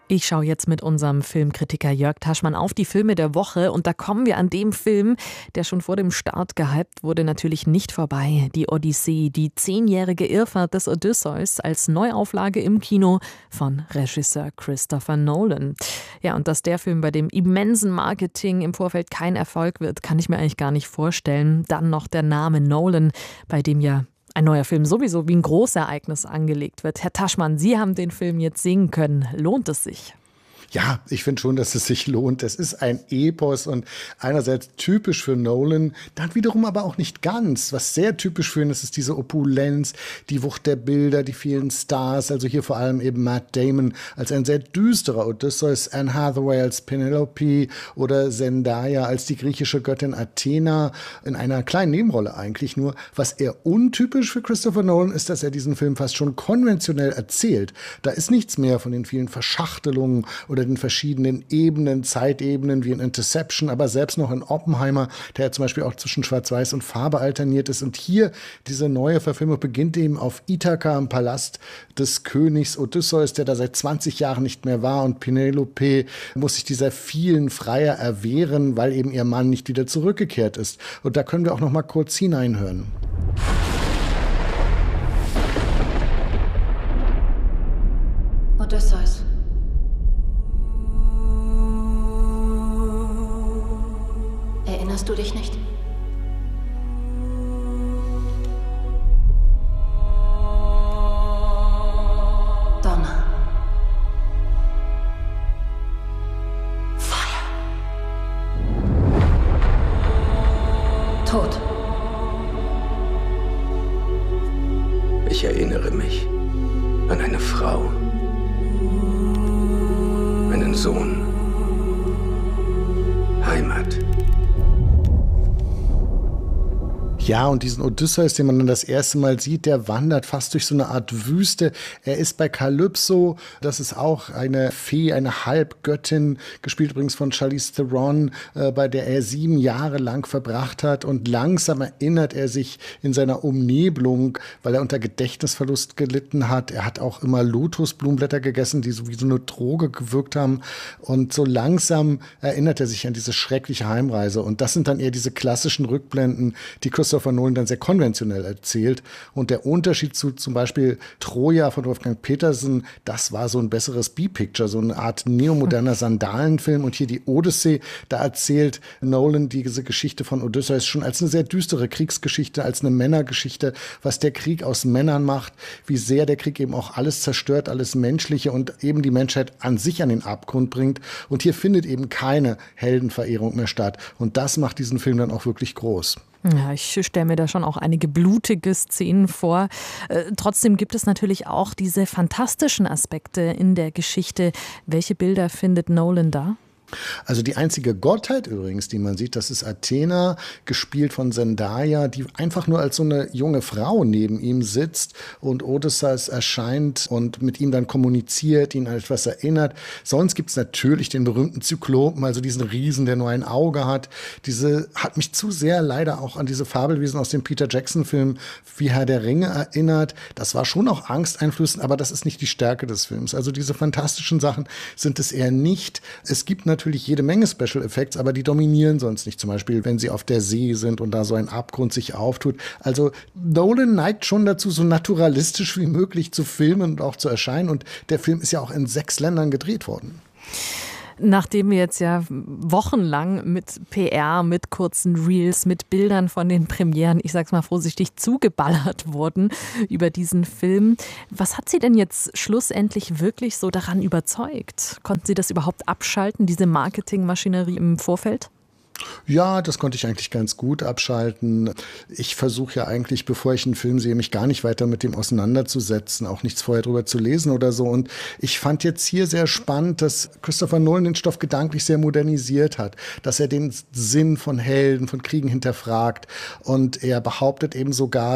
Ich schaue jetzt mit unserem Filmkritiker Jörg Taschmann auf die Filme der Woche und da kommen wir an dem Film, der schon vor dem Start gehypt wurde, natürlich nicht vorbei. Die Odyssee, die 10-jährige Irrfahrt des Odysseus als Neuauflage im Kino von Regisseur Christopher Nolan. Ja, und dass der Film bei dem immensen Marketing im Vorfeld kein Erfolg wird, kann ich mir eigentlich gar nicht vorstellen. Dann noch der Name Nolan, bei dem ja ein neuer Film sowieso wie ein Großereignis angelegt wird. Herr Taschmann, Sie haben den Film jetzt sehen können. Lohnt es sich? Ja, ich finde schon, dass es sich lohnt. Es ist ein Epos und einerseits typisch für Nolan, dann wiederum aber auch nicht ganz. Was sehr typisch für ihn ist, ist diese Opulenz, die Wucht der Bilder, die vielen Stars. Also hier vor allem eben Matt Damon als ein sehr düsterer Odysseus, Anne Hathaway als Penelope oder Zendaya als die griechische Göttin Athena in einer kleinen Nebenrolle eigentlich nur. Was eher untypisch für Christopher Nolan ist, dass er diesen Film fast schon konventionell erzählt. Da ist nichts mehr von den vielen Verschachtelungen oder den verschiedenen Ebenen, Zeitebenen wie in Interception, aber selbst noch in Oppenheimer, der ja zum Beispiel auch zwischen Schwarz-Weiß und Farbe alterniert ist. Und hier, diese neue Verfilmung beginnt eben auf Ithaka, im Palast des Königs Odysseus, der da seit 20 Jahren nicht mehr war. Und Penelope muss sich dieser vielen Freier erwehren, weil eben ihr Mann nicht wieder zurückgekehrt ist. Und da können wir auch noch mal kurz hineinhören. Odysseus. Erinnerst du dich nicht? Donner. Feuer. Tod. Ich erinnere mich an eine Frau, einen Sohn, Heimat. Ja, und diesen Odysseus, den man dann das erste Mal sieht, der wandert fast durch so eine Art Wüste. Er ist bei Kalypso, das ist auch eine Fee, eine Halbgöttin, gespielt übrigens von Charlize Theron, bei der er 7 Jahre lang verbracht hat. Und langsam erinnert er sich in seiner Umnebelung, weil er unter Gedächtnisverlust gelitten hat. Er hat auch immer Lotusblumenblätter gegessen, die so wie so eine Droge gewirkt haben. Und so langsam erinnert er sich an diese schreckliche Heimreise. Und das sind dann eher diese klassischen Rückblenden, die Christopher Nolan dann sehr konventionell erzählt. Und der Unterschied zu zum Beispiel Troja von Wolfgang Petersen, das war so ein besseres B-Picture, so eine Art neomoderner Sandalenfilm. Und hier die Odyssee, da erzählt Nolan diese Geschichte von Odysseus schon als eine sehr düstere Kriegsgeschichte, als eine Männergeschichte, was der Krieg aus Männern macht, wie sehr der Krieg eben auch alles zerstört, alles Menschliche und eben die Menschheit an sich an den Abgrund bringt. Und hier findet eben keine Heldenverehrung mehr statt. Und das macht diesen Film dann auch wirklich groß. Ja, ich stelle mir da schon auch einige blutige Szenen vor. Trotzdem gibt es natürlich auch diese fantastischen Aspekte in der Geschichte. Welche Bilder findet Nolan da? Also die einzige Gottheit übrigens, die man sieht, das ist Athena, gespielt von Zendaya, die einfach nur als so eine junge Frau neben ihm sitzt und Odysseus erscheint und mit ihm dann kommuniziert, ihn an etwas erinnert. Sonst gibt's natürlich den berühmten Zyklopen, also diesen Riesen, der nur ein Auge hat. Diese hat mich zu sehr leider auch an diese Fabelwesen aus dem Peter Jackson-Film wie Herr der Ringe erinnert. Das war schon auch angsteinflößend, aber das ist nicht die Stärke des Films. Also diese fantastischen Sachen sind es eher nicht. Es gibt natürlich jede Menge Special Effects, aber die dominieren sonst nicht. Zum Beispiel, wenn sie auf der See sind und da so ein Abgrund sich auftut. Also Nolan neigt schon dazu, so naturalistisch wie möglich zu filmen und auch zu erscheinen. Und der Film ist ja auch in 6 Ländern gedreht worden. Nachdem wir jetzt ja wochenlang mit PR, mit kurzen Reels, mit Bildern von den Premieren, ich sag's mal vorsichtig, zugeballert wurden über diesen Film. Was hat Sie denn jetzt schlussendlich wirklich so daran überzeugt? Konnten Sie das überhaupt abschalten, diese Marketingmaschinerie im Vorfeld? Ja, das konnte ich eigentlich ganz gut abschalten. Ich versuche ja eigentlich, bevor ich einen Film sehe, mich gar nicht weiter mit dem auseinanderzusetzen, auch nichts vorher drüber zu lesen oder so. Und ich fand jetzt hier sehr spannend, dass Christopher Nolan den Stoff gedanklich sehr modernisiert hat, dass er den Sinn von Helden, von Kriegen hinterfragt. Und er behauptet eben sogar, dass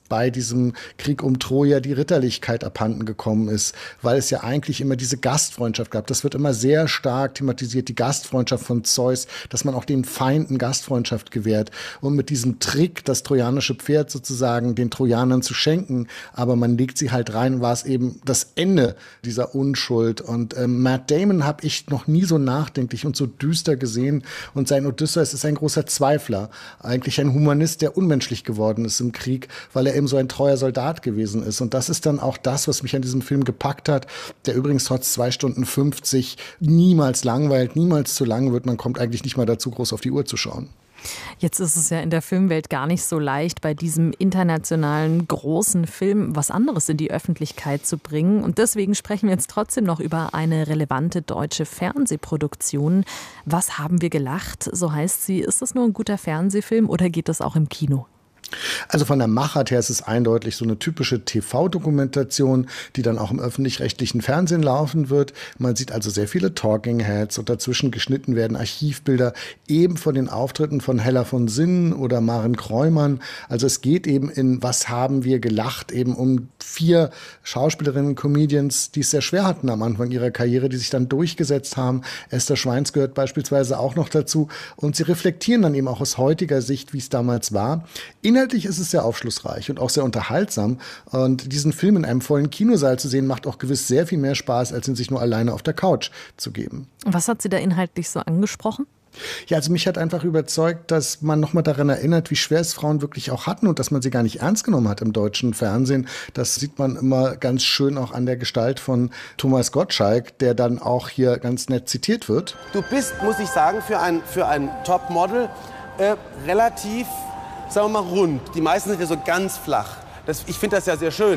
bei diesem Krieg um Troja die Ritterlichkeit abhanden gekommen ist, weil es ja eigentlich immer diese Gastfreundschaft gab. Das wird immer sehr stark thematisiert, die Gastfreundschaft von Zeus, dass man auch den Feinden Gastfreundschaft gewährt. Und mit diesem Trick, das trojanische Pferd sozusagen den Trojanern zu schenken, aber man legt sie halt rein, war es eben das Ende dieser Unschuld. Und Matt Damon habe ich noch nie so nachdenklich und so düster gesehen. Und sein Odysseus ist ein großer Zweifler, eigentlich ein Humanist, der unmenschlich geworden ist im Krieg, weil er eben so ein treuer Soldat gewesen ist. Und das ist dann auch das, was mich an diesem Film gepackt hat, der übrigens trotz 2 Stunden 50 niemals langweilt, niemals zu lang wird. Man kommt eigentlich nicht mal dazu, groß auf die Uhr zu schauen. Jetzt ist es ja in der Filmwelt gar nicht so leicht, bei diesem internationalen großen Film was anderes in die Öffentlichkeit zu bringen. Und deswegen sprechen wir jetzt trotzdem noch über eine relevante deutsche Fernsehproduktion. Was haben wir gelacht? So heißt sie. Ist das nur ein guter Fernsehfilm oder geht das auch im Kino? Also von der Machart her ist es eindeutig so eine typische TV-Dokumentation, die dann auch im öffentlich-rechtlichen Fernsehen laufen wird. Man sieht also sehr viele Talking Heads und dazwischen geschnitten werden Archivbilder eben von den Auftritten von Hella von Sinnen oder Maren Kreumann. Also es geht eben in Was haben wir gelacht eben um 4 Schauspielerinnen, Comedians, die es sehr schwer hatten am Anfang ihrer Karriere, die sich dann durchgesetzt haben. Esther Schweins gehört beispielsweise auch noch dazu und sie reflektieren dann eben auch aus heutiger Sicht, wie es damals war. Inhaltlich ist es sehr aufschlussreich und auch sehr unterhaltsam. Und diesen Film in einem vollen Kinosaal zu sehen, macht auch gewiss sehr viel mehr Spaß, als ihn sich nur alleine auf der Couch zu geben. Was hat Sie da inhaltlich so angesprochen? Ja, also mich hat einfach überzeugt, dass man nochmal daran erinnert, wie schwer es Frauen wirklich auch hatten und dass man sie gar nicht ernst genommen hat im deutschen Fernsehen. Das sieht man immer ganz schön auch an der Gestalt von Thomas Gottschalk, der dann auch hier ganz nett zitiert wird. Du bist, muss ich sagen, für ein Topmodel relativ, sagen wir mal, rund. Die meisten sind ja so ganz flach. Ich finde das ja sehr schön.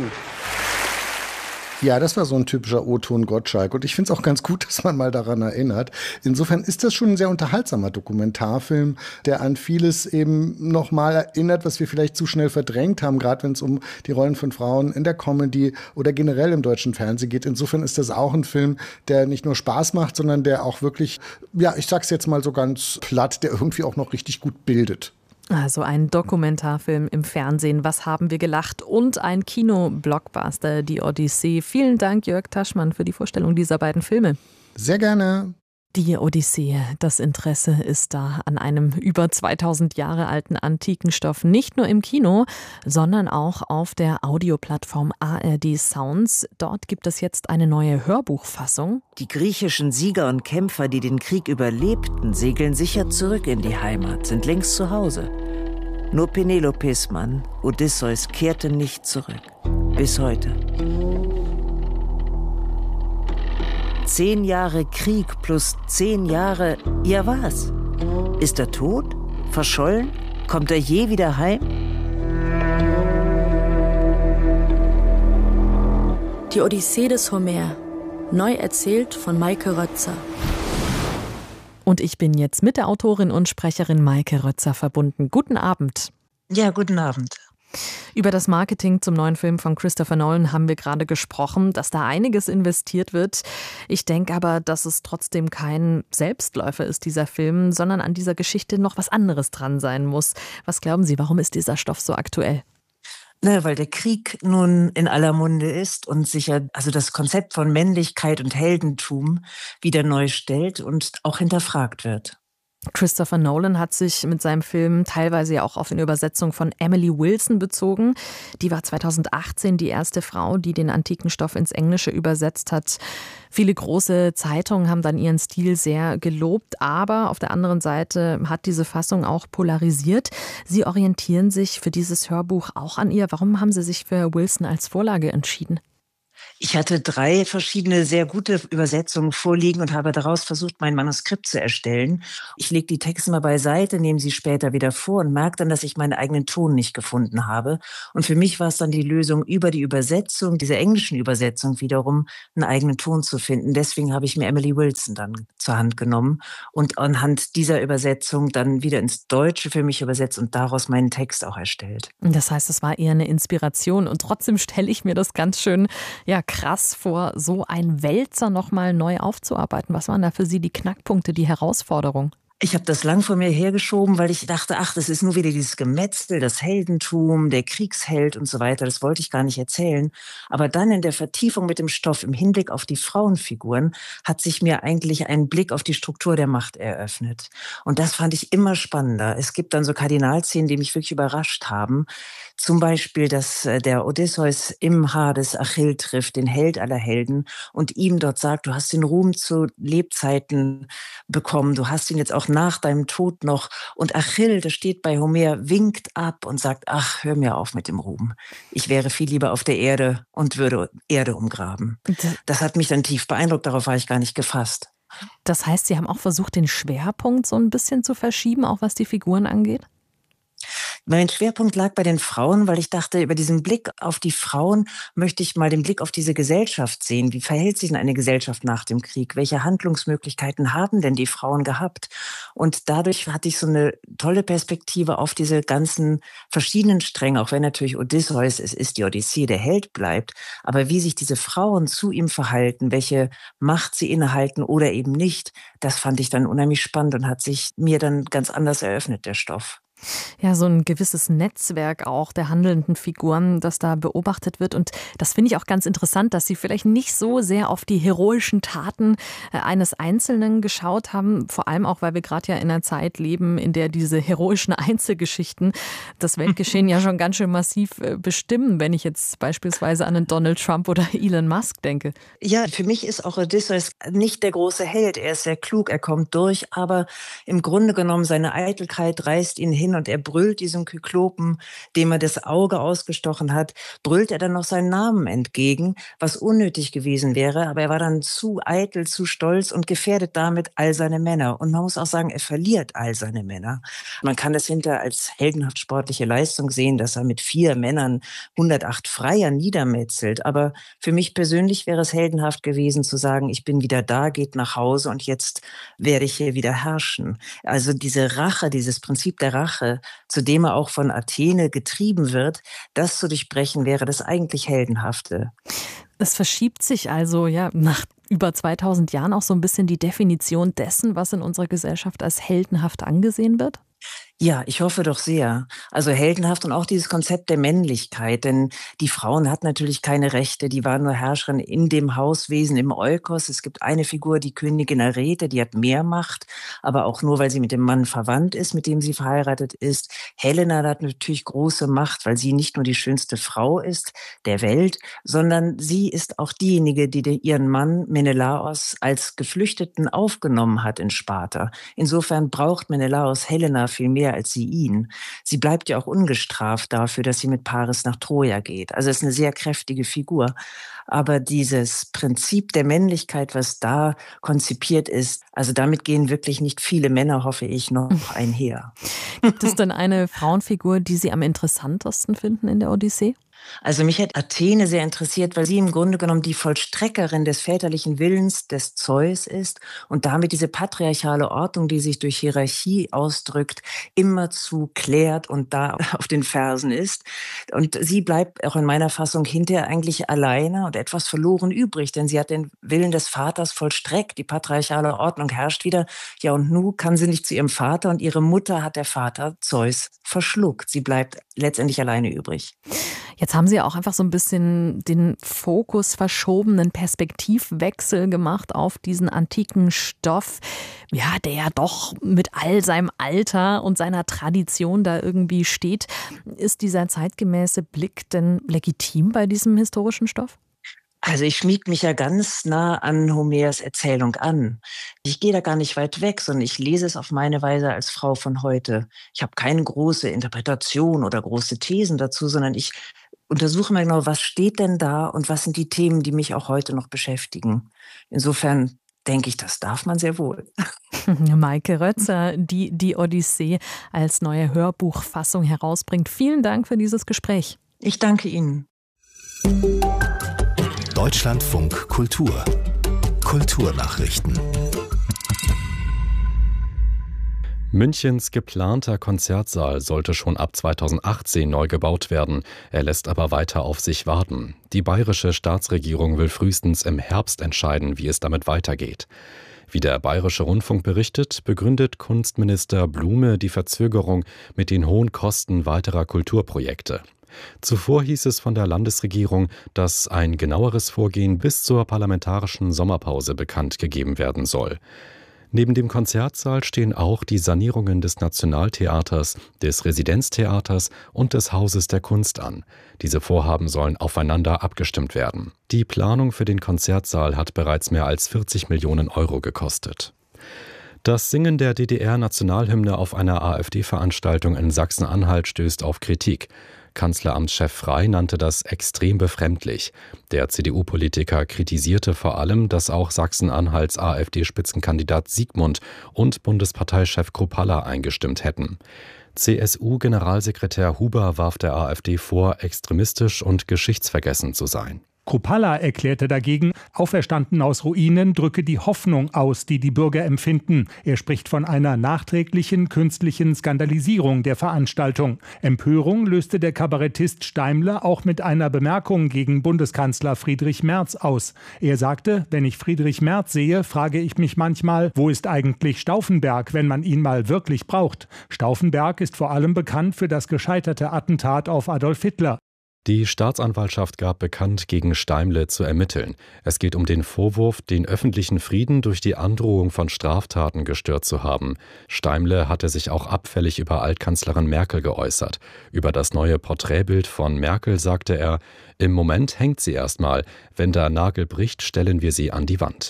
Ja, das war so ein typischer O-Ton Gottschalk. Und ich finde es auch ganz gut, dass man mal daran erinnert. Insofern ist das schon ein sehr unterhaltsamer Dokumentarfilm, der an vieles eben nochmal erinnert, was wir vielleicht zu schnell verdrängt haben, gerade wenn es um die Rollen von Frauen in der Comedy oder generell im deutschen Fernsehen geht. Insofern ist das auch ein Film, der nicht nur Spaß macht, sondern der auch wirklich, ja, ich sag's jetzt mal so ganz platt, der irgendwie auch noch richtig gut bildet. Also ein Dokumentarfilm im Fernsehen, was haben wir gelacht, und ein Kino-Blockbuster, die Odyssee. Vielen Dank, Jörg Taschmann, für die Vorstellung dieser beiden Filme. Sehr gerne. Die Odyssee, das Interesse ist da an einem über 2000 Jahre alten antiken Stoff, nicht nur im Kino, sondern auch auf der Audioplattform ARD Sounds. Dort gibt es jetzt eine neue Hörbuchfassung. Die griechischen Sieger und Kämpfer, die den Krieg überlebten, segeln sicher zurück in die Heimat, sind längst zu Hause. Nur Penelopes Mann, Odysseus, kehrte nicht zurück. Bis heute. 10 Jahre Krieg plus 10 Jahre, ja was? Ist er tot? Verschollen? Kommt er je wieder heim? Die Odyssee des Homer, neu erzählt von Maike Rötzer. Und ich bin jetzt mit der Autorin und Sprecherin Maike Rötzer verbunden. Guten Abend. Ja, guten Abend. Über das Marketing zum neuen Film von Christopher Nolan haben wir gerade gesprochen, dass da einiges investiert wird. Ich denke aber, dass es trotzdem kein Selbstläufer ist, dieser Film, sondern an dieser Geschichte noch was anderes dran sein muss. Was glauben Sie, warum ist dieser Stoff so aktuell? Weil der Krieg nun in aller Munde ist und sich ja also das Konzept von Männlichkeit und Heldentum wieder neu stellt und auch hinterfragt wird. Christopher Nolan hat sich mit seinem Film teilweise ja auch auf eine Übersetzung von Emily Wilson bezogen. Die war 2018 die erste Frau, die den antiken Stoff ins Englische übersetzt hat. Viele große Zeitungen haben dann ihren Stil sehr gelobt, aber auf der anderen Seite hat diese Fassung auch polarisiert. Sie orientieren sich für dieses Hörbuch auch an ihr. Warum haben Sie sich für Wilson als Vorlage entschieden? Ich hatte 3 verschiedene sehr gute Übersetzungen vorliegen und habe daraus versucht, mein Manuskript zu erstellen. Ich lege die Texte mal beiseite, nehme sie später wieder vor und merke dann, dass ich meinen eigenen Ton nicht gefunden habe. Und für mich war es dann die Lösung, über die Übersetzung, diese englischen Übersetzung wiederum, einen eigenen Ton zu finden. Deswegen habe ich mir Emily Wilson dann zur Hand genommen und anhand dieser Übersetzung dann wieder ins Deutsche für mich übersetzt und daraus meinen Text auch erstellt. Das heißt, es war eher eine Inspiration und trotzdem stelle ich mir das ganz schön krass vor, so ein Wälzer nochmal neu aufzuarbeiten. Was waren da für Sie die Knackpunkte, die Herausforderung? Ich habe das lang vor mir hergeschoben, weil ich dachte, ach, das ist nur wieder dieses Gemetzel, das Heldentum, der Kriegsheld und so weiter. Das wollte ich gar nicht erzählen. Aber dann in der Vertiefung mit dem Stoff im Hinblick auf die Frauenfiguren hat sich mir eigentlich ein Blick auf die Struktur der Macht eröffnet. Und das fand ich immer spannender. Es gibt dann so Kardinalszenen, die mich wirklich überrascht haben. Zum Beispiel, dass der Odysseus im Hades Achill trifft, den Held aller Helden, und ihm dort sagt, du hast den Ruhm zu Lebzeiten bekommen, du hast ihn jetzt auch nach deinem Tod noch. Und Achill, das steht bei Homer, winkt ab und sagt, ach, hör mir auf mit dem Ruhm. Ich wäre viel lieber auf der Erde und würde Erde umgraben. Das hat mich dann tief beeindruckt, darauf war ich gar nicht gefasst. Das heißt, Sie haben auch versucht, den Schwerpunkt so ein bisschen zu verschieben, auch was die Figuren angeht? Mein Schwerpunkt lag bei den Frauen, weil ich dachte, über diesen Blick auf die Frauen möchte ich mal den Blick auf diese Gesellschaft sehen. Wie verhält sich denn eine Gesellschaft nach dem Krieg? Welche Handlungsmöglichkeiten haben denn die Frauen gehabt? Und dadurch hatte ich so eine tolle Perspektive auf diese ganzen verschiedenen Stränge, auch wenn natürlich Odysseus, es ist die Odyssee, der Held bleibt. Aber wie sich diese Frauen zu ihm verhalten, welche Macht sie innehalten oder eben nicht, das fand ich dann unheimlich spannend und hat sich mir dann ganz anders eröffnet, der Stoff. Ja, so ein gewisses Netzwerk auch der handelnden Figuren, das da beobachtet wird. Und das finde ich auch ganz interessant, dass Sie vielleicht nicht so sehr auf die heroischen Taten eines Einzelnen geschaut haben. Vor allem auch, weil wir gerade ja in einer Zeit leben, in der diese heroischen Einzelgeschichten das Weltgeschehen ja schon ganz schön massiv bestimmen, wenn ich jetzt beispielsweise an einen Donald Trump oder Elon Musk denke. Ja, für mich ist auch Odysseus nicht der große Held. Er ist sehr klug, er kommt durch, aber im Grunde genommen seine Eitelkeit reißt ihn hin und er brüllt diesem Kyklopen, dem er das Auge ausgestochen hat, brüllt er dann noch seinen Namen entgegen, was unnötig gewesen wäre, aber er war dann zu eitel, zu stolz und gefährdet damit all seine Männer. Und man muss auch sagen, er verliert all seine Männer. Man kann das hinterher als heldenhaft sportliche Leistung sehen, dass er mit 4 Männern 108 Freier niedermetzelt. Aber für mich persönlich wäre es heldenhaft gewesen zu sagen, ich bin wieder da, geht nach Hause und jetzt werde ich hier wieder herrschen. Also diese Rache, dieses Prinzip der Rache, zu dem er auch von Athene getrieben wird, das zu durchbrechen, wäre das eigentlich Heldenhafte. Es verschiebt sich also ja nach über 2000 Jahren auch so ein bisschen die Definition dessen, was in unserer Gesellschaft als heldenhaft angesehen wird? Ja, ich hoffe doch sehr. Also heldenhaft und auch dieses Konzept der Männlichkeit, denn die Frauen hatten natürlich keine Rechte, die waren nur Herrscherin in dem Hauswesen, im Eukos. Es gibt eine Figur, die Königin Arete, die hat mehr Macht, aber auch nur, weil sie mit dem Mann verwandt ist, mit dem sie verheiratet ist. Helena hat natürlich große Macht, weil sie nicht nur die schönste Frau ist der Welt, sondern sie ist auch diejenige, die ihren Mann Menelaos als Geflüchteten aufgenommen hat in Sparta. Insofern braucht Menelaos Helena viel mehr als sie ihn. Sie bleibt ja auch ungestraft dafür, dass sie mit Paris nach Troja geht. Also es ist eine sehr kräftige Figur. Aber dieses Prinzip der Männlichkeit, was da konzipiert ist, also damit gehen wirklich nicht viele Männer, hoffe ich, noch einher. Gibt es denn eine Frauenfigur, die Sie am interessantesten finden in der Odyssee? Also mich hat Athene sehr interessiert, weil sie im Grunde genommen die Vollstreckerin des väterlichen Willens des Zeus ist und damit diese patriarchale Ordnung, die sich durch Hierarchie ausdrückt, immerzu klärt und da auf den Fersen ist. Und sie bleibt auch in meiner Fassung hinterher eigentlich alleine und etwas verloren übrig, denn sie hat den Willen des Vaters vollstreckt. Die patriarchale Ordnung herrscht wieder. Ja, und nun kann sie nicht zu ihrem Vater und ihre Mutter hat der Vater Zeus verschluckt. Sie bleibt letztendlich alleine übrig. Jetzt haben Sie auch einfach so ein bisschen den Fokus verschoben, einen Perspektivwechsel gemacht auf diesen antiken Stoff, ja, der ja doch mit all seinem Alter und seiner Tradition da irgendwie steht. Ist dieser zeitgemäße Blick denn legitim bei diesem historischen Stoff? Also ich schmieg mich ja ganz nah an Homers Erzählung an. Ich gehe da gar nicht weit weg, sondern ich lese es auf meine Weise als Frau von heute. Ich habe keine große Interpretation oder große Thesen dazu, sondern ich untersuche mal genau, was steht denn da und was sind die Themen, die mich auch heute noch beschäftigen. Insofern denke ich, das darf man sehr wohl. Maike Rötzer, die Odyssee als neue Hörbuchfassung herausbringt. Vielen Dank für dieses Gespräch. Ich danke Ihnen. Deutschlandfunk Kultur. Kulturnachrichten. Münchens geplanter Konzertsaal sollte schon ab 2018 neu gebaut werden. Er lässt aber weiter auf sich warten. Die bayerische Staatsregierung will frühestens im Herbst entscheiden, wie es damit weitergeht. Wie der Bayerische Rundfunk berichtet, begründet Kunstminister Blume die Verzögerung mit den hohen Kosten weiterer Kulturprojekte. Zuvor hieß es von der Landesregierung, dass ein genaueres Vorgehen bis zur parlamentarischen Sommerpause bekannt gegeben werden soll. Neben dem Konzertsaal stehen auch die Sanierungen des Nationaltheaters, des Residenztheaters und des Hauses der Kunst an. Diese Vorhaben sollen aufeinander abgestimmt werden. Die Planung für den Konzertsaal hat bereits mehr als 40 Millionen Euro gekostet. Das Singen der DDR-Nationalhymne auf einer AfD-Veranstaltung in Sachsen-Anhalt stößt auf Kritik. Kanzleramtschef Frey nannte das extrem befremdlich. Der CDU-Politiker kritisierte vor allem, dass auch Sachsen-Anhalts AfD-Spitzenkandidat Siegmund und Bundesparteichef Kruppalla eingestimmt hätten. CSU-Generalsekretär Huber warf der AfD vor, extremistisch und geschichtsvergessen zu sein. Kruppalla erklärte dagegen, auferstanden aus Ruinen drücke die Hoffnung aus, die die Bürger empfinden. Er spricht von einer nachträglichen künstlichen Skandalisierung der Veranstaltung. Empörung löste der Kabarettist Steimle auch mit einer Bemerkung gegen Bundeskanzler Friedrich Merz aus. Er sagte, wenn ich Friedrich Merz sehe, frage ich mich manchmal, wo ist eigentlich Stauffenberg, wenn man ihn mal wirklich braucht? Stauffenberg ist vor allem bekannt für das gescheiterte Attentat auf Adolf Hitler. Die Staatsanwaltschaft gab bekannt, gegen Steimle zu ermitteln. Es geht um den Vorwurf, den öffentlichen Frieden durch die Androhung von Straftaten gestört zu haben. Steimle hatte sich auch abfällig über Altkanzlerin Merkel geäußert. Über das neue Porträtbild von Merkel sagte er, im Moment hängt sie erstmal. Wenn der Nagel bricht, stellen wir sie an die Wand.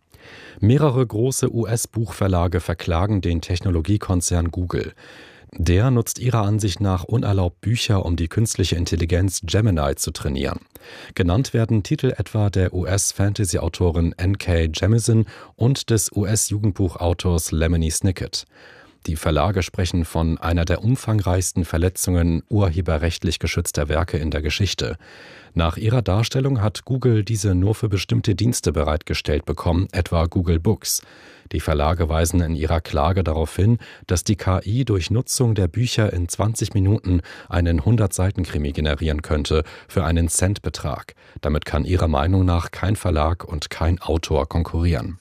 Mehrere große US-Buchverlage verklagen den Technologiekonzern Google. Der nutzt ihrer Ansicht nach unerlaubt Bücher, um die künstliche Intelligenz Gemini zu trainieren. Genannt werden Titel etwa der US-Fantasy-Autorin N.K. Jemisin und des US-Jugendbuchautors Lemony Snicket. Die Verlage sprechen von einer der umfangreichsten Verletzungen urheberrechtlich geschützter Werke in der Geschichte. Nach ihrer Darstellung hat Google diese nur für bestimmte Dienste bereitgestellt bekommen, etwa Google Books. Die Verlage weisen in ihrer Klage darauf hin, dass die KI durch Nutzung der Bücher in 20 Minuten einen 100-Seiten-Krimi generieren könnte für einen Centbetrag. Damit kann ihrer Meinung nach kein Verlag und kein Autor konkurrieren.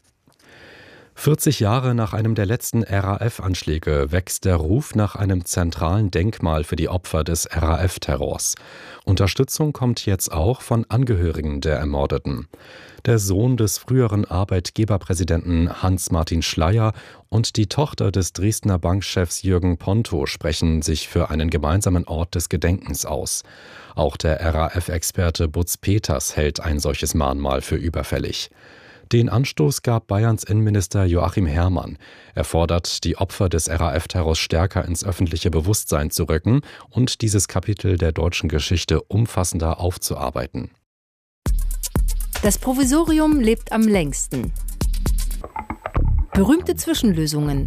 40 Jahre nach einem der letzten RAF-Anschläge wächst der Ruf nach einem zentralen Denkmal für die Opfer des RAF-Terrors. Unterstützung kommt jetzt auch von Angehörigen der Ermordeten. Der Sohn des früheren Arbeitgeberpräsidenten Hans-Martin Schleyer und die Tochter des Dresdner Bankchefs Jürgen Ponto sprechen sich für einen gemeinsamen Ort des Gedenkens aus. Auch der RAF-Experte Butz Peters hält ein solches Mahnmal für überfällig. Den Anstoß gab Bayerns Innenminister Joachim Herrmann. Er fordert, die Opfer des RAF-Terrors stärker ins öffentliche Bewusstsein zu rücken und dieses Kapitel der deutschen Geschichte umfassender aufzuarbeiten. Das Provisorium lebt am längsten. Berühmte Zwischenlösungen.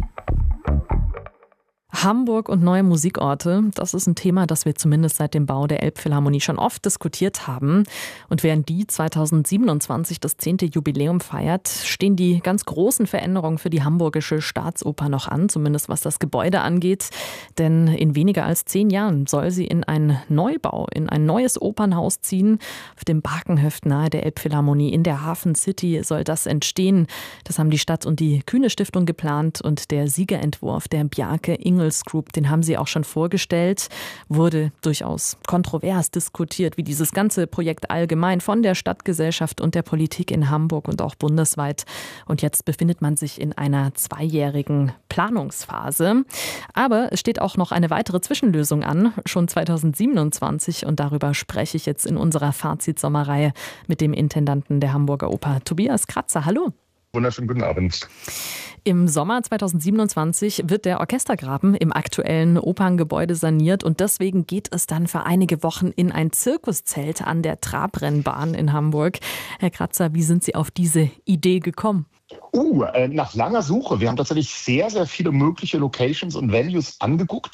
Hamburg und neue Musikorte, das ist ein Thema, das wir zumindest seit dem Bau der Elbphilharmonie schon oft diskutiert haben. Und während die 2027 das 10. Jubiläum feiert, stehen die ganz großen Veränderungen für die Hamburgische Staatsoper noch an, zumindest was das Gebäude angeht. Denn in weniger als 10 Jahren soll sie in einen Neubau, in ein neues Opernhaus ziehen. Auf dem Barkenhöft nahe der Elbphilharmonie in der Hafen City soll das entstehen. Das haben die Stadt und die Kühne Stiftung geplant und der Siegerentwurf der Bjarke Ingels Group, den haben sie auch schon vorgestellt, wurde durchaus kontrovers diskutiert, wie dieses ganze Projekt allgemein von der Stadtgesellschaft und der Politik in Hamburg und auch bundesweit. Und jetzt befindet man sich in einer 2-jährigen Planungsphase. Aber es steht auch noch eine weitere Zwischenlösung an, schon 2027. Und darüber spreche ich jetzt in unserer Fazit-Sommerreihe mit dem Intendanten der Hamburger Oper, Tobias Kratzer. Hallo. Wunderschönen guten Abend. Im Sommer 2027 wird der Orchestergraben im aktuellen Operngebäude saniert und deswegen geht es dann für einige Wochen in ein Zirkuszelt an der Trabrennbahn in Hamburg. Herr Kratzer, wie sind Sie auf diese Idee gekommen? Nach langer Suche. Wir haben tatsächlich sehr, sehr viele mögliche Locations und Venues angeguckt.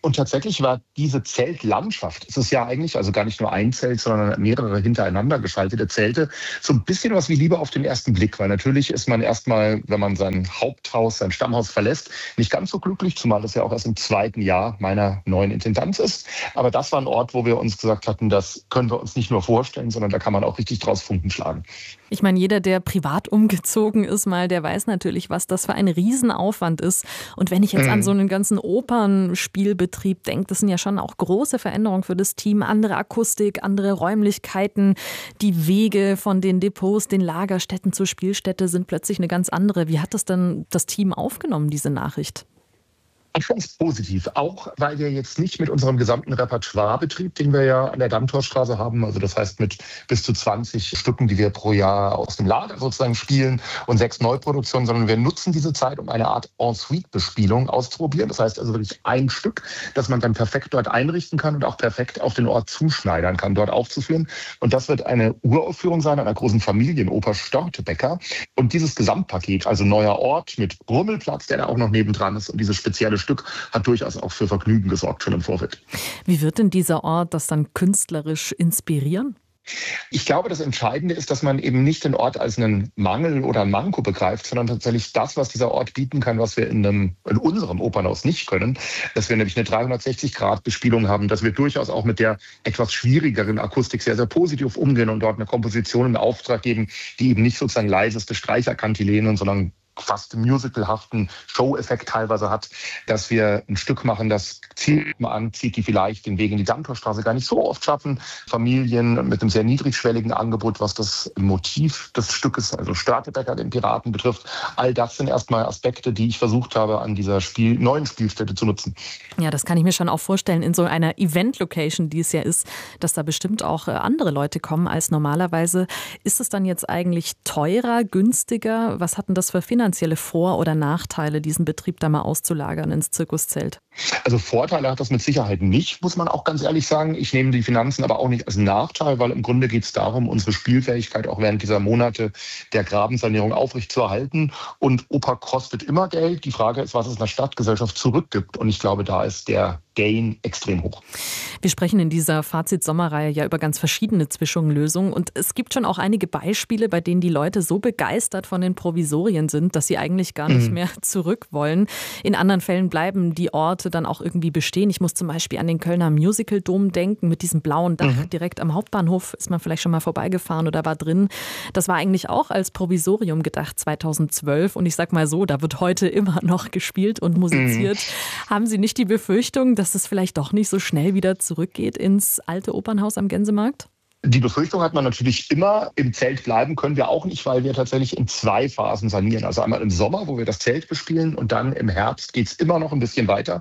Und tatsächlich war diese Zeltlandschaft, es ist ja eigentlich also gar nicht nur ein Zelt, sondern mehrere hintereinander geschaltete Zelte, so ein bisschen was wie Liebe auf den ersten Blick. Weil natürlich ist man erstmal, wenn man sein Haupthaus, sein Stammhaus verlässt, nicht ganz so glücklich, zumal das ja auch erst im 2. Jahr meiner neuen Intendanz ist. Aber das war ein Ort, wo wir uns gesagt hatten, das können wir uns nicht nur vorstellen, sondern da kann man auch richtig draus Funken schlagen. Ich meine, jeder, der privat umgezogen ist mal, der weiß natürlich, was das für ein Riesenaufwand ist. Und wenn ich jetzt an so einen ganzen Opernspielbetrieb denke, das sind ja schon auch große Veränderungen für das Team. Andere Akustik, andere Räumlichkeiten, die Wege von den Depots, den Lagerstätten zur Spielstätte sind plötzlich eine ganz andere. Wie hat das dann das Team aufgenommen, diese Nachricht? Ich fand es positiv, auch weil wir jetzt nicht mit unserem gesamten Repertoirebetrieb, den wir ja an der Dammtorstraße haben, also das heißt mit bis zu 20 Stücken, die wir pro Jahr aus dem Lager sozusagen spielen und 6 Neuproduktionen, sondern wir nutzen diese Zeit, um eine Art En-Suite-Bespielung auszuprobieren. Das heißt also wirklich ein Stück, das man dann perfekt dort einrichten kann und auch perfekt auf den Ort zuschneidern kann, dort aufzuführen. Und das wird eine Uraufführung sein einer großen Familienoper Störtebeker. Und dieses Gesamtpaket, also neuer Ort mit Rummelplatz, der da auch noch nebendran ist und dieses spezielle Stück hat durchaus auch für Vergnügen gesorgt schon im Vorfeld. Wie wird denn dieser Ort das dann künstlerisch inspirieren? Ich glaube, das Entscheidende ist, dass man eben nicht den Ort als einen Mangel oder ein Manko begreift, sondern tatsächlich das, was dieser Ort bieten kann, was wir in unserem Opernhaus nicht können, dass wir nämlich eine 360-Grad-Bespielung haben, dass wir durchaus auch mit der etwas schwierigeren Akustik sehr, sehr positiv umgehen und dort eine Komposition in Auftrag geben, die eben nicht sozusagen leiseste Streicherkantilenen, sondern fast musicalhaften Show-Effekt teilweise hat, dass wir ein Stück machen, das Zielgruppen anzieht, die vielleicht den Weg in die Dammtorstraße gar nicht so oft schaffen. Familien mit einem sehr niedrigschwelligen Angebot, was das Motiv des Stückes, also Störtebeker, den Piraten betrifft. All das sind erstmal Aspekte, die ich versucht habe, an dieser neuen Spielstätte zu nutzen. Ja, das kann ich mir schon auch vorstellen, in so einer Event-Location, die es ja ist, dass da bestimmt auch andere Leute kommen als normalerweise. Ist es dann jetzt eigentlich teurer, günstiger? Was hat denn das für finanzielle Vor- oder Nachteile, diesen Betrieb da mal auszulagern ins Zirkuszelt? Also Vorteile hat das mit Sicherheit nicht, muss man auch ganz ehrlich sagen. Ich nehme die Finanzen aber auch nicht als Nachteil, weil im Grunde geht es darum, unsere Spielfähigkeit auch während dieser Monate der Grabensanierung aufrechtzuerhalten. Und Oper kostet immer Geld. Die Frage ist, was es einer Stadtgesellschaft zurückgibt. Und ich glaube, da ist der Gain extrem hoch. Wir sprechen in dieser Fazit-Sommerreihe ja über ganz verschiedene Zwischenlösungen. Und es gibt schon auch einige Beispiele, bei denen die Leute so begeistert von den Provisorien sind, dass sie eigentlich gar nicht mehr zurück wollen. In anderen Fällen bleiben die Orte dann auch irgendwie bestehen. Ich muss zum Beispiel an den Kölner Musical-Dom denken, mit diesem blauen Dach direkt am Hauptbahnhof. Ist man vielleicht schon mal vorbeigefahren oder war drin. Das war eigentlich auch als Provisorium gedacht 2012. Und ich sag mal so, da wird heute immer noch gespielt und musiziert. Haben Sie nicht die Befürchtung, dass es vielleicht doch nicht so schnell wieder zurückgeht ins alte Opernhaus am Gänsemarkt? Die Befürchtung hat man natürlich immer. Im Zelt bleiben können wir auch nicht, weil wir tatsächlich in 2 Phasen sanieren. Also einmal im Sommer, wo wir das Zelt bespielen, und dann im Herbst geht es immer noch ein bisschen weiter.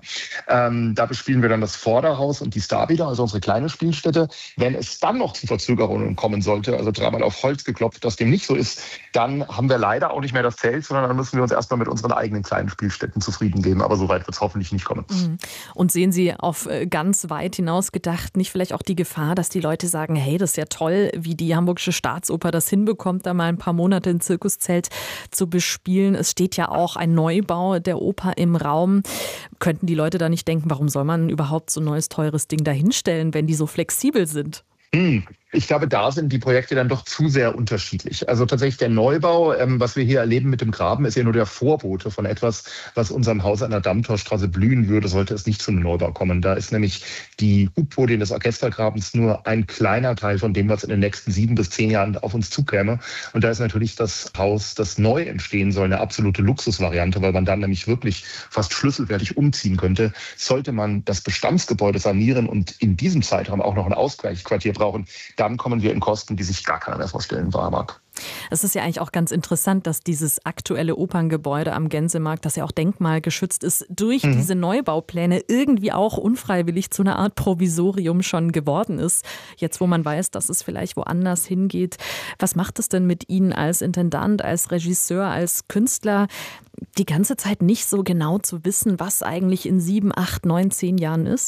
Da bespielen wir dann das Vorderhaus und die Starbäder, also unsere kleine Spielstätte. Wenn es dann noch zu Verzögerungen kommen sollte, also dreimal auf Holz geklopft, dass dem nicht so ist, dann haben wir leider auch nicht mehr das Zelt, sondern dann müssen wir uns erstmal mit unseren eigenen kleinen Spielstätten zufrieden geben. Aber so weit wird es hoffentlich nicht kommen. Und sehen Sie auf ganz weit hinaus gedacht nicht vielleicht auch die Gefahr, dass die Leute sagen, hey, das ist ja toll, wie die Hamburgische Staatsoper das hinbekommt, da mal ein paar Monate ein Zirkuszelt zu bespielen. Es steht ja auch ein Neubau der Oper im Raum. Könnten die Leute da nicht denken, warum soll man überhaupt so ein neues, teures Ding da hinstellen, wenn die so flexibel sind? Ich glaube, da sind die Projekte dann doch zu sehr unterschiedlich. Also tatsächlich der Neubau, was wir hier erleben mit dem Graben, ist ja nur der Vorbote von etwas, was unserem Haus an der Dammtorstraße blühen würde, sollte es nicht zu einem Neubau kommen. Da ist nämlich die Hubpodien des Orchestergrabens nur ein kleiner Teil von dem, was in den nächsten 7 bis 10 Jahren auf uns zukäme. Und da ist natürlich das Haus, das neu entstehen soll, eine absolute Luxusvariante, weil man dann nämlich wirklich fast schlüsselfertig umziehen könnte. Sollte man das Bestandsgebäude sanieren und in diesem Zeitraum auch noch ein Ausgleichsquartier brauchen, dann kommen wir in Kosten, die sich gar keiner mehr vorstellen mag. Es ist ja eigentlich auch ganz interessant, dass dieses aktuelle Operngebäude am Gänsemarkt, das ja auch denkmalgeschützt ist, durch diese Neubaupläne irgendwie auch unfreiwillig zu einer Art Provisorium schon geworden ist. Jetzt, wo man weiß, dass es vielleicht woanders hingeht. Was macht es denn mit Ihnen als Intendant, als Regisseur, als Künstler, die ganze Zeit nicht so genau zu wissen, was eigentlich in 7, 8, 9, 10 Jahren ist?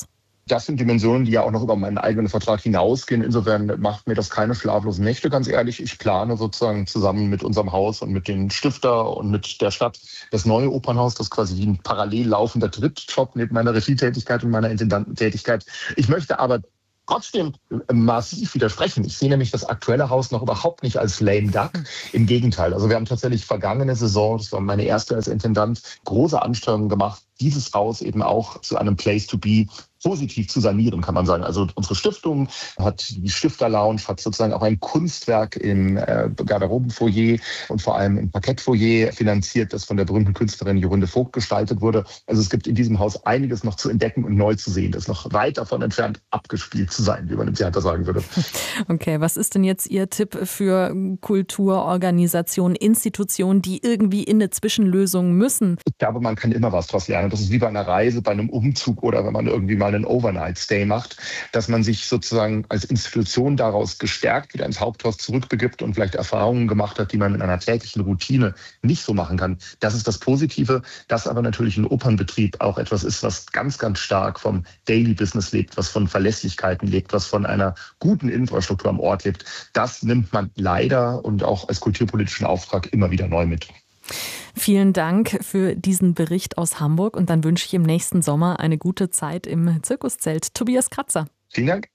Das sind Dimensionen, die ja auch noch über meinen eigenen Vertrag hinausgehen. Insofern macht mir das keine schlaflosen Nächte, ganz ehrlich. Ich plane sozusagen zusammen mit unserem Haus und mit den Stifter und mit der Stadt das neue Opernhaus, das quasi wie ein parallel laufender Drittjob neben meiner Regietätigkeit und meiner Intendantentätigkeit. Ich möchte aber trotzdem massiv widersprechen. Ich sehe nämlich das aktuelle Haus noch überhaupt nicht als lame duck. Im Gegenteil. Also wir haben tatsächlich vergangene Saison, das war meine erste als Intendant, große Anstrengungen gemacht, dieses Haus eben auch zu einem Place to be positiv zu sanieren, kann man sagen. Also unsere Stiftung hat die Stifter-Lounge, hat sozusagen auch ein Kunstwerk im Garderobenfoyer und vor allem im Parkettfoyer finanziert, das von der berühmten Künstlerin Jorunde Vogt gestaltet wurde. Also es gibt in diesem Haus einiges noch zu entdecken und neu zu sehen. Das ist noch weit davon entfernt, abgespielt zu sein, wie man im Theater sagen würde. Okay, was ist denn jetzt Ihr Tipp für Kulturorganisationen, Institutionen, die irgendwie in eine Zwischenlösung müssen? Ich glaube, man kann immer was draus lernen. Das ist wie bei einer Reise, bei einem Umzug oder wenn man irgendwie mal einen Overnight-Stay macht, dass man sich sozusagen als Institution daraus gestärkt wieder ins Haupthaus zurückbegibt und vielleicht Erfahrungen gemacht hat, die man in einer täglichen Routine nicht so machen kann. Das ist das Positive, dass aber natürlich ein Opernbetrieb auch etwas ist, was ganz, ganz stark vom Daily Business lebt, was von Verlässlichkeiten lebt, was von einer guten Infrastruktur am Ort lebt. Das nimmt man leider und auch als kulturpolitischen Auftrag immer wieder neu mit. Vielen Dank für diesen Bericht aus Hamburg und dann wünsche ich im nächsten Sommer eine gute Zeit im Zirkuszelt. Tobias Kratzer. Vielen Dank.